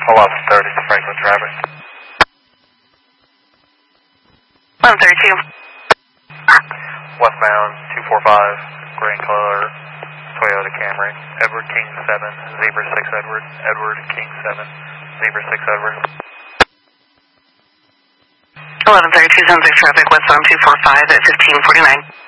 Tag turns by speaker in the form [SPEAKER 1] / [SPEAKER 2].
[SPEAKER 1] 1130 Franklin traffic.
[SPEAKER 2] 132.
[SPEAKER 1] Westbound 245, gray color Toyota Camry. Edward King 7, Zebra 6 Edward. Edward King 7, Zebra 6 Edward.
[SPEAKER 2] 1132 Sunset traffic westbound 245 at 1549.